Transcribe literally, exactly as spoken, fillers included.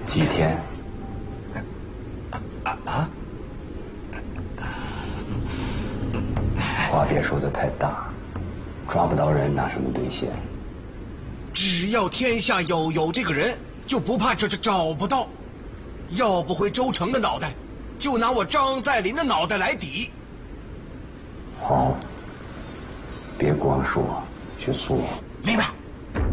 几天？ 啊啊！ 话别说的太大，抓不到人拿什么兑现？ 只要天下有有这个人，就不怕这这找不到。要不回周成的脑袋，就拿我张在林的脑袋来抵。 好，别光说，去做。 明白。